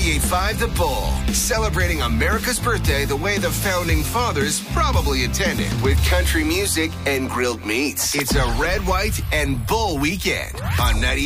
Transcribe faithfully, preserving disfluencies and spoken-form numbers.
ninety-eight point five The Bull, celebrating America's birthday the way the founding fathers probably intended, with country music and grilled meats. It's a red, white, and bull weekend on ninety-eight.